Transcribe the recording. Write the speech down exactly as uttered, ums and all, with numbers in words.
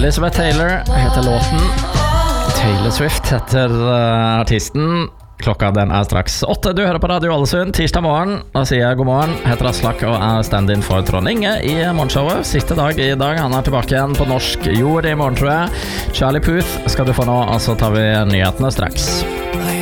Elizabeth Taylor heter låten. Taylor Swift heter uh, artisten. Klokka den er straks åtte. Du hører på Radio Ålesund tirsdag morgen. Da sier jeg god morgen. Heter Aslak og er stand-in for Trond Inge i morgenshowet. Siste dag i dag. Han er tilbake igjen på norsk jord i morgen, tror jeg. Charlie Puth skal du få nå, og så tar vi nyhetene straks.